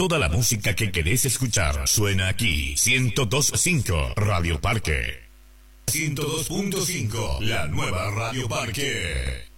Toda la música que querés escuchar suena aquí. 102.5 Radio Parque. 102.5, la nueva Radio Parque.